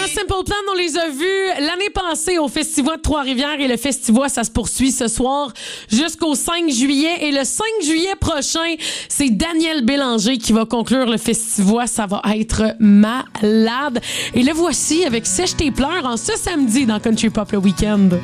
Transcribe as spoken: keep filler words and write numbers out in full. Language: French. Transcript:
Simple Plan, on les a vus l'année passée au Festival de Trois-Rivières et le Festival, ça se poursuit ce soir jusqu'au cinq juillet. Et le cinq juillet prochain, c'est Daniel Bélanger qui va conclure le festival. Ça va être malade. Et le voici avec Sèche tes pleurs en ce samedi dans Country Pop le Week-end.